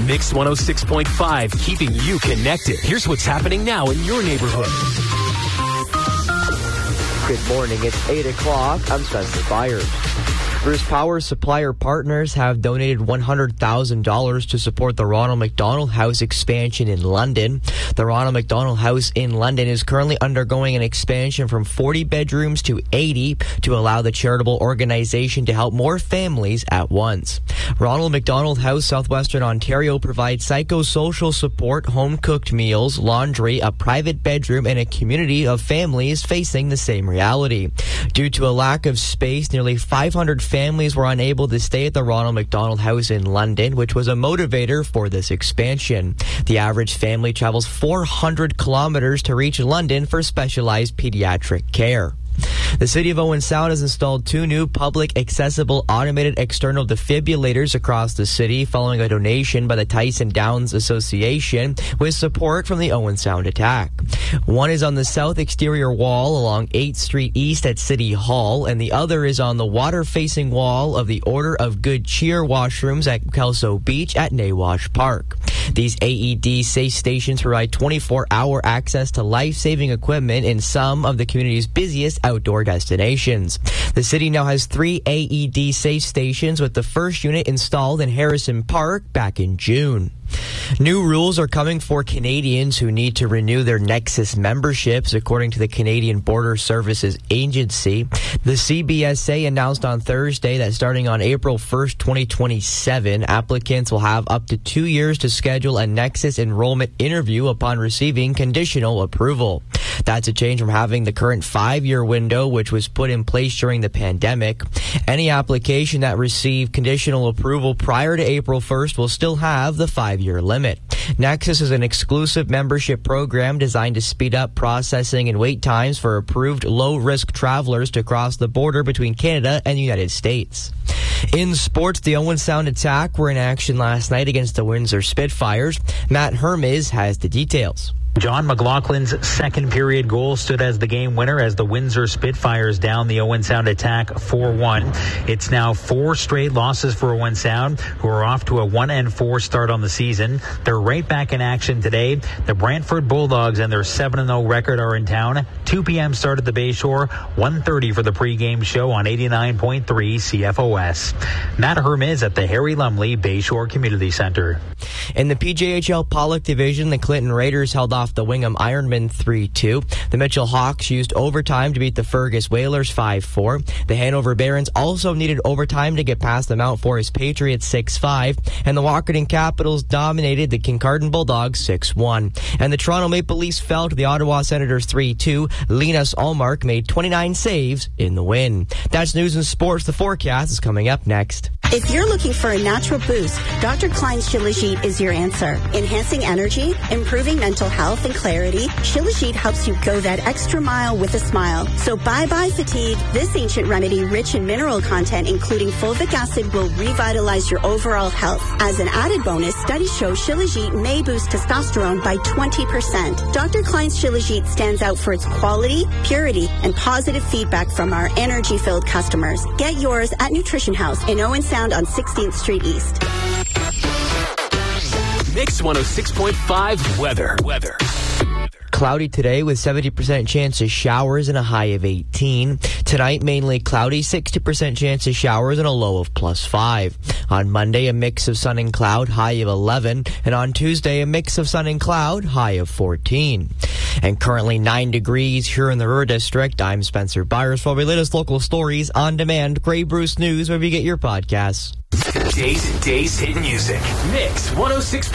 Mix 106.5, keeping you connected. Here's what's happening now in your neighborhood. Good morning. It's 8 o'clock. I'm Spencer Byers. Bruce Power Supplier Partners have donated $100,000 to support the Ronald McDonald House expansion in London. The Ronald McDonald House in London is currently undergoing an expansion from 40 bedrooms to 80 to allow the charitable organization to help more families at once. Ronald McDonald House, Southwestern Ontario, provides psychosocial support, home-cooked meals, laundry, a private bedroom, and a community of families facing the same reality. Due to a lack of space, nearly 500 families were unable to stay at the Ronald McDonald House in London, which was a motivator for this expansion. The average family travels 400 kilometers to reach London for specialized pediatric care. The City of Owen Sound has installed 2 new public accessible automated external defibrillators across the city following a donation by the Tyson Downs Association with support from the Owen Sound attack. One is on the south exterior wall along 8th Street East at City Hall, and the other is on the water-facing wall of the Order of Good Cheer washrooms at Kelso Beach at Nawash Park. These AED safe stations provide 24-hour access to life-saving equipment in some of the community's busiest outdoor destinations. The city now has 3 AED safe stations, with the first unit installed in Harrison Park back in June. New rules are coming for Canadians who need to renew their Nexus memberships, according to the Canadian Border Services Agency. The CBSA announced on Thursday that starting on April 1st, 2027, applicants will have up to 2 years to schedule a Nexus enrollment interview upon receiving conditional approval. That's a change from having the current 5-year window, which was put in place during the pandemic. Any application that received conditional approval prior to April 1st will still have the 5-year limit. Nexus is an exclusive membership program designed to speed up processing and wait times for approved low-risk travelers to cross the border between Canada and the United States. In sports, the Owen Sound attack were in action last night against the Windsor Spitfires. Matt Hermes has the details. John McLaughlin's second period goal stood as the game winner as the Windsor Spitfires down the Owen Sound attack 4-1. It's now 4 straight losses for Owen Sound, who are off to a 1-4 start on the season. They're right back in action today. The Brantford Bulldogs and their 7-0 record are in town. 2 p.m. start at the Bayshore, 1:30 for the pregame show on 89.3 CFOS. Matt Hermes at the Harry Lumley Bayshore Community Center. In the PJHL Pollock Division, the Clinton Raiders held off the Wingham Ironmen 3-2. The Mitchell Hawks used overtime to beat the Fergus Whalers 5-4. The Hanover Barons also needed overtime to get past the Mount Forest Patriots 6-5. And the Walkerton Capitals dominated the Kincardine Bulldogs 6-1. And the Toronto Maple Leafs fell to the Ottawa Senators 3-2. Linus Ullmark made 29 saves in the win. That's news and sports. The forecast is coming up next. If you're looking for a natural boost, Dr. Klein's Shilajit is your answer. Enhancing energy, improving mental health and clarity, Shilajit helps you go that extra mile with a smile. So bye-bye fatigue. This ancient remedy, rich in mineral content, including fulvic acid, will revitalize your overall health. As an added bonus, studies show Shilajit may boost testosterone by 20%. Dr. Klein's Shilajit stands out for its quality, purity, and positive feedback from our energy-filled customers. Get yours at Nutrition House in Owen Sound on 16th Street East. Mix 106.5 weather. Cloudy today with 70% chance of showers and a high of 18. Tonight, mainly cloudy, 60% chance of showers and a low of +5. On Monday, a mix of sun and cloud, high of 11. And on Tuesday, a mix of sun and cloud, high of 14. And currently 9 degrees here in the Ruhr District. I'm Spencer Byers for the latest local stories on demand. Grey Bruce News, wherever you get your podcasts. Today's hit music. Mix 106.